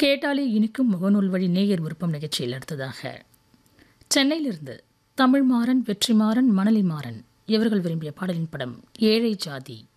கேட்டாலே இனிக்கும் முகநூல் வழி நேயர் விருப்பம் நிகழ்ச்சியில் அடுத்ததாக சென்னையிலிருந்து தமிழ்மாறன், வெற்றிமாறன், மணலிமாறன் இவர்கள் விரும்பிய பாடலின் படம் ஏழை ஜாதி.